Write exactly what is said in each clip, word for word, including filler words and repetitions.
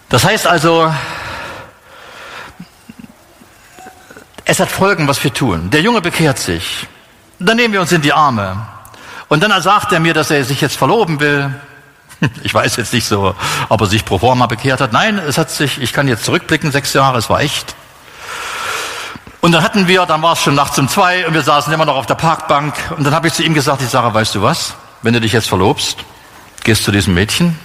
Das heißt also, es hat Folgen, was wir tun. Der Junge bekehrt sich. Dann nehmen wir uns in die Arme. Und dann sagt er mir, dass er sich jetzt verloben will. Ich weiß jetzt nicht so, ob er sich pro forma bekehrt hat. Nein, es hat sich, ich kann jetzt zurückblicken, sechs Jahre, es war echt. Und dann hatten wir, dann war es schon nachts um zwei und wir saßen immer noch auf der Parkbank. Und dann habe ich zu ihm gesagt, ich sage, weißt du was, wenn du dich jetzt verlobst, gehst zu diesem Mädchen,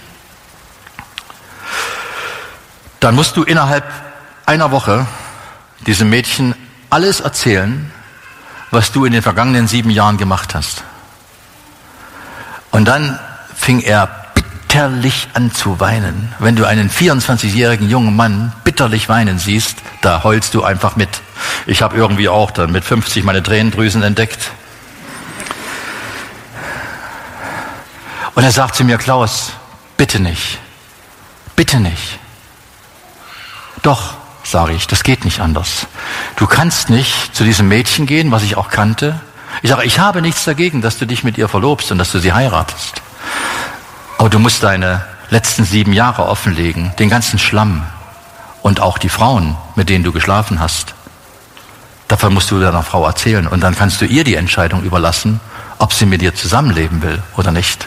dann musst du innerhalb einer Woche diesem Mädchen alles erzählen, was du in den vergangenen sieben Jahren gemacht hast. Und dann fing er bitterlich an zu weinen. Wenn du einen vierundzwanzigjährigen jungen Mann bitterlich weinen siehst, da heulst du einfach mit. Ich habe irgendwie auch dann mit fünfzig meine Tränendrüsen entdeckt. Und er sagt zu mir, Klaus, bitte nicht, bitte nicht. Doch, sage ich, das geht nicht anders. Du kannst nicht zu diesem Mädchen gehen, was ich auch kannte. Ich sage, ich habe nichts dagegen, dass du dich mit ihr verlobst und dass du sie heiratest. Aber du musst deine letzten sieben Jahre offenlegen, den ganzen Schlamm und auch die Frauen, mit denen du geschlafen hast. Davon musst du deiner Frau erzählen und dann kannst du ihr die Entscheidung überlassen, ob sie mit dir zusammenleben will oder nicht.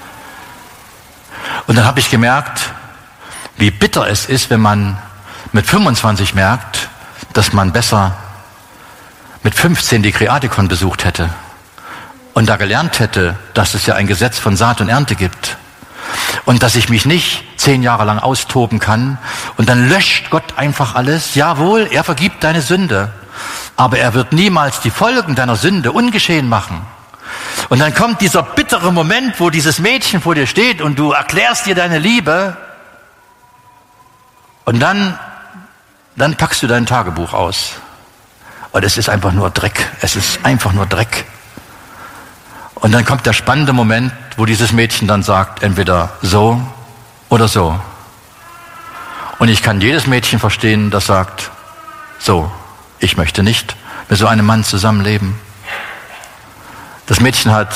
Und dann habe ich gemerkt, wie bitter es ist, wenn man mit fünfundzwanzig merkt, dass man besser mit fünfzehn die Kreatikon besucht hätte und da gelernt hätte, dass es ja ein Gesetz von Saat und Ernte gibt und dass ich mich nicht zehn Jahre lang austoben kann und dann löscht Gott einfach alles. Jawohl, er vergibt deine Sünde, aber er wird niemals die Folgen deiner Sünde ungeschehen machen. Und dann kommt dieser bittere Moment, wo dieses Mädchen vor dir steht und du erklärst ihr deine Liebe und dann, dann packst du dein Tagebuch aus. Und es ist einfach nur Dreck. Es ist einfach nur Dreck. Und dann kommt der spannende Moment, wo dieses Mädchen dann sagt, entweder so oder so. Und ich kann jedes Mädchen verstehen, das sagt, so, ich möchte nicht mit so einem Mann zusammenleben. Das Mädchen hat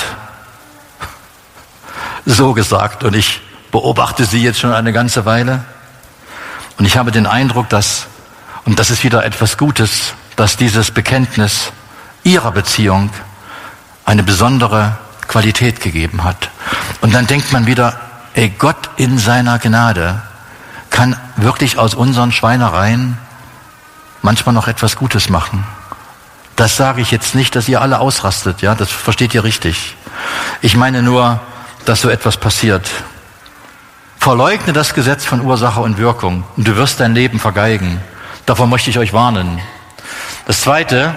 so gesagt und ich beobachte sie jetzt schon eine ganze Weile. Und ich habe den Eindruck, dass, und das ist wieder etwas Gutes, dass dieses Bekenntnis ihrer Beziehung eine besondere Qualität gegeben hat. Und dann denkt man wieder, ey, Gott in seiner Gnade kann wirklich aus unseren Schweinereien manchmal noch etwas Gutes machen. Das sage ich jetzt nicht, dass ihr alle ausrastet, ja, das versteht ihr richtig. Ich meine nur, dass so etwas passiert. Verleugne das Gesetz von Ursache und Wirkung und du wirst dein Leben vergeigen. Davor möchte ich euch warnen. Das Zweite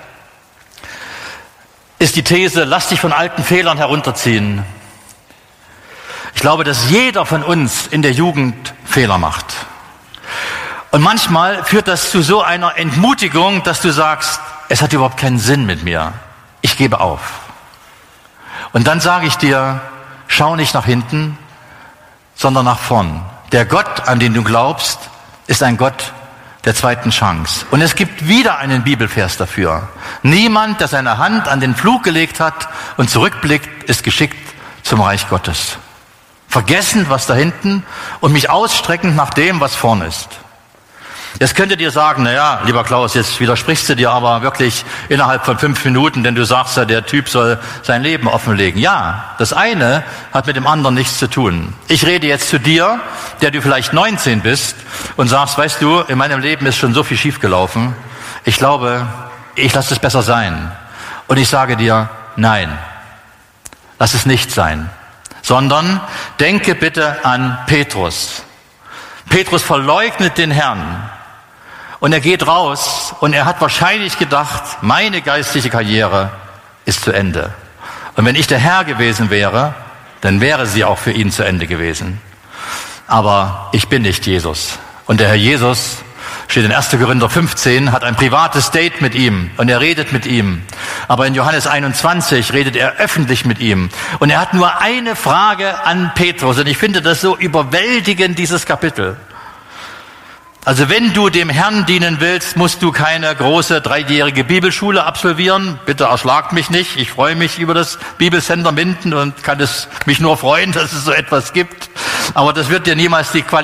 ist die These, lass dich von alten Fehlern herunterziehen. Ich glaube, dass jeder von uns in der Jugend Fehler macht. Und manchmal führt das zu so einer Entmutigung, dass du sagst, es hat überhaupt keinen Sinn mit mir. Ich gebe auf. Und dann sage ich dir, schau nicht nach hinten, sondern nach vorn. Der Gott, an den du glaubst, ist ein Gott der zweiten Chance. Und es gibt wieder einen Bibelvers dafür. Niemand, der seine Hand an den Pflug gelegt hat und zurückblickt, ist geschickt zum Reich Gottes. Vergessen, was da hinten und mich ausstreckend nach dem, was vorn ist. Jetzt könntet ihr sagen, na ja, lieber Klaus, jetzt widersprichst du dir aber wirklich innerhalb von fünf Minuten, denn du sagst ja, der Typ soll sein Leben offenlegen. Ja, das eine hat mit dem anderen nichts zu tun. Ich rede jetzt zu dir, der du vielleicht neunzehn bist und sagst, weißt du, in meinem Leben ist schon so viel schiefgelaufen. Ich glaube, ich lasse es besser sein. Und ich sage dir, nein, lass es nicht sein, sondern denke bitte an Petrus. Petrus verleugnet den Herrn. Und er geht raus und er hat wahrscheinlich gedacht, meine geistliche Karriere ist zu Ende. Und wenn ich der Herr gewesen wäre, dann wäre sie auch für ihn zu Ende gewesen. Aber ich bin nicht Jesus. Und der Herr Jesus, steht in erster Korinther fünfzehn, hat ein privates Date mit ihm und er redet mit ihm. Aber in Johannes einundzwanzig redet er öffentlich mit ihm. Und er hat nur eine Frage an Petrus. Und ich finde das so überwältigend, dieses Kapitel. Also wenn du dem Herrn dienen willst, musst du keine große dreijährige Bibelschule absolvieren. Bitte erschlagt mich nicht. Ich freue mich über das Bibelcenter Minden und kann es mich nur freuen, dass es so etwas gibt. Aber das wird dir niemals die Qualität